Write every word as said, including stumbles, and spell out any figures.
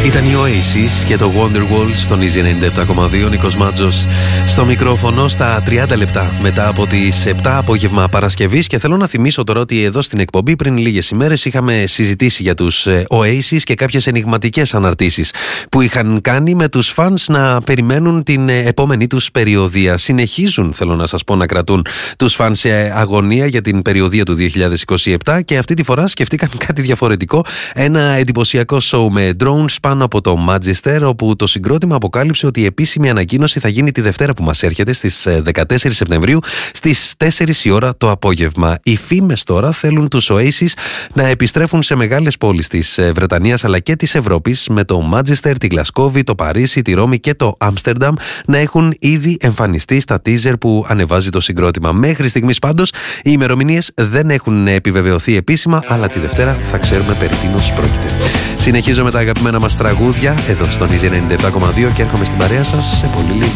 Ήταν οι Oasis και το Wonderwall στον Easy ενενήντα επτά κόμμα δύο. Νίκος Μάτζος στο μικρόφωνο στα τριάντα λεπτά μετά από τις επτά απόγευμα Παρασκευής. Και θέλω να θυμίσω τώρα ότι εδώ στην εκπομπή πριν λίγες ημέρες είχαμε συζητήσει για τους Oasis και κάποιες ενιγματικές αναρτήσεις που είχαν κάνει με τους φανς να περιμένουν την επόμενη τους περιοδεία. Συνεχίζουν, θέλω να σας πω, να κρατούν τους φανς σε αγωνία για την περιοδεία του δύο χιλιάδες είκοσι επτά και αυτή τη φορά σκεφτήκαν κάτι διαφορετικό. Ένα εντυπωσιακό show με drones πάνω από το Manchester, όπου το συγκρότημα αποκάλυψε ότι η επίσημη ανακοίνωση θα γίνει τη Δευτέρα που μας έρχεται στις δεκατέσσερις Σεπτεμβρίου στις τέσσερις η ώρα το απόγευμα. Οι φήμες τώρα θέλουν τους Oasis να επιστρέφουν σε μεγάλες πόλεις της Βρετανίας αλλά και της Ευρώπης, με το Manchester, τη Γλασκόβη, το Παρίσι, τη Ρώμη και το Άμστερνταμ να έχουν ήδη εμφανιστεί στα teaser που ανεβάζει το συγκρότημα. Μέχρι στιγμής πάντως οι ημερομηνίες δεν έχουν επιβεβαιωθεί επίσημα, αλλά τη Δευτέρα θα ξέρουμε περί τίνος πρόκειται. Συνεχίζω με τα αγαπημένα μας τραγούδια εδώ στον Easy ενενήντα επτά κόμμα δύο και έρχομαι στην παρέα σας σε πολύ λίγο.